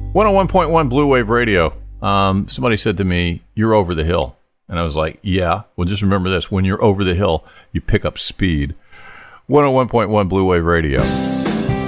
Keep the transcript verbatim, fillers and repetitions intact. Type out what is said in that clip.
one oh one point one Blue Wave Radio. Um, somebody said to me, "You're over the hill." And I was like, yeah. Well, just remember this. When you're over the hill, you pick up speed. one oh one point one Blue Wave Radio.